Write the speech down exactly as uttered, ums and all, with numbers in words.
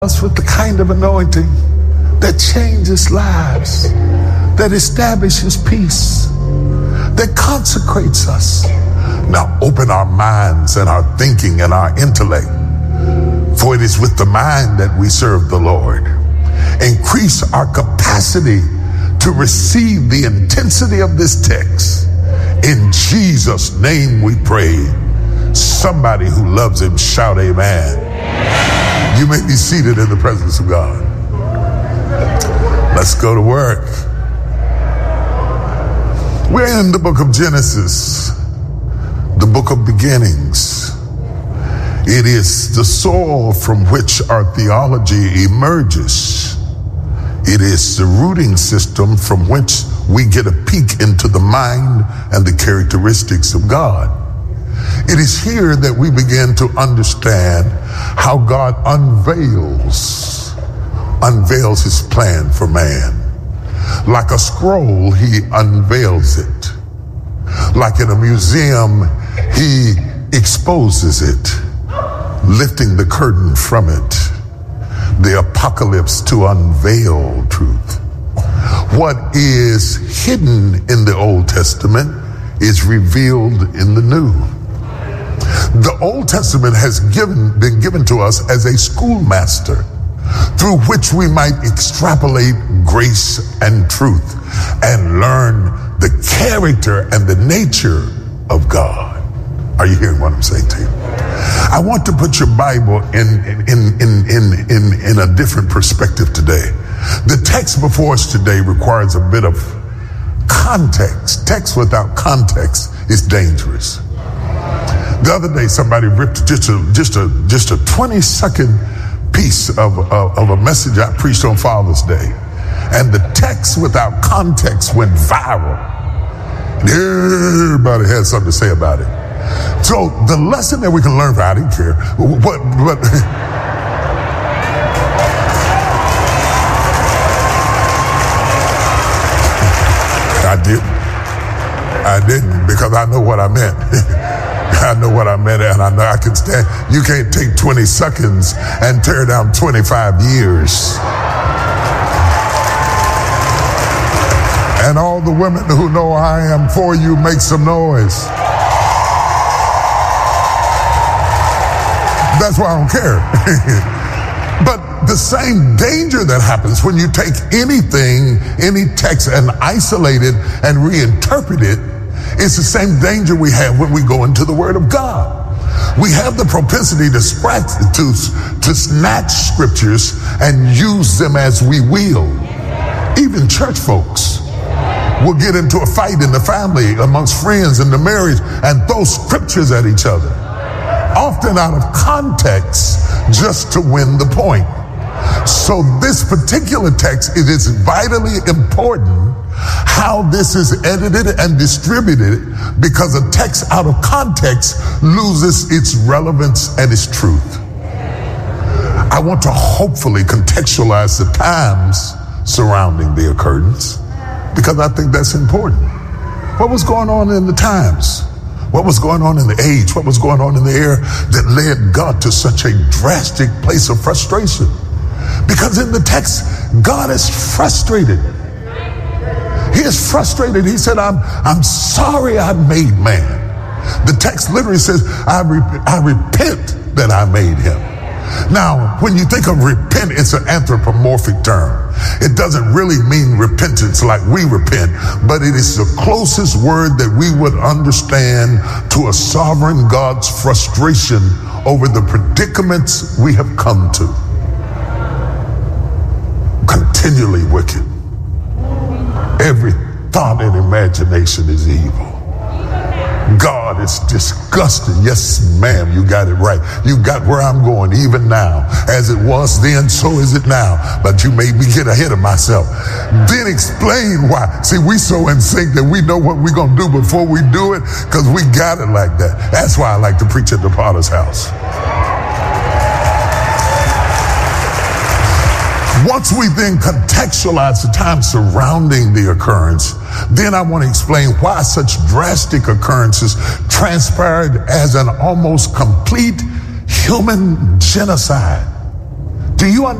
us with the kind of anointing that changes lives, that establishes peace, that consecrates us. Now open our minds and our thinking and our intellect, for it is with the mind that we serve the Lord. Increase our capacity to receive the intensity of this text. In Jesus' name we pray. Somebody who loves him shout amen. You may be seated in the presence of God. Let's go to work. We're in the book of Genesis, the book of beginnings. It is the soil from which our theology emerges. It is the rooting system from which we get a peek into the mind and the characteristics of God. It is here that we begin to understand how God unveils, unveils his plan for man. Like a scroll, he unveils it. Like in a museum, he exposes it, lifting the curtain from it. The apocalypse to unveil truth. What is hidden in the Old Testament is revealed in the New. The Old Testament has given, been given to us as a schoolmaster through which we might extrapolate grace and truth and learn the character and the nature of God. Are you hearing what I'm saying to you? I want to put your Bible in, in, in, in, in, in a different perspective today. The text before us today requires a bit of context. Text without context is dangerous. The other day, somebody ripped just a just a just a twenty second piece of, of of a message I preached on Father's Day, and the text without context went viral. And everybody had something to say about it. So the lesson that we can learn from, I didn't care, but but. I didn't. I didn't because I know what I meant. I know what I meant, and I know I can stand. You can't take twenty seconds and tear down twenty-five years. And all the women who know I am for you, make some noise. That's why I don't care. But the same danger that happens when you take anything, any text, and isolate it and reinterpret it, it's the same danger we have when we go into the Word of God. We have the propensity to, scratch, to, to snatch scriptures and use them as we will. Even church folks will get into a fight in the family, amongst friends, in the marriage, and throw scriptures at each other, often out of context, just to win the point. So this particular text, it is vitally important how this is edited and distributed, because a text out of context loses its relevance and its truth. I want to hopefully contextualize the times surrounding the occurrence, because I think that's important. What was going on in the times? What was going on in the age? What was going on in the air that led God to such a drastic place of frustration? Because in the text, God is frustrated. He is frustrated. He said, I'm, I'm sorry I made man. The text literally says, I, re- I repent that I made him. Now, when you think of repent, it's an anthropomorphic term. It doesn't really mean repentance like we repent, but it is the closest word that we would understand to a sovereign God's frustration over the predicaments we have come to. Continually wicked. Every thought and imagination is evil. God is disgusted. Yes, ma'am, you got it right. You got where I'm going even now. As it was then, so is it now. But you made me get ahead of myself. Then explain why. See, we so in sync that we know what we're going to do before we do it, because we got it like that. That's why I like to preach at the Potter's house. Once we then contextualize the time surrounding the occurrence, then I want to explain why such drastic occurrences transpired as an almost complete human genocide Do you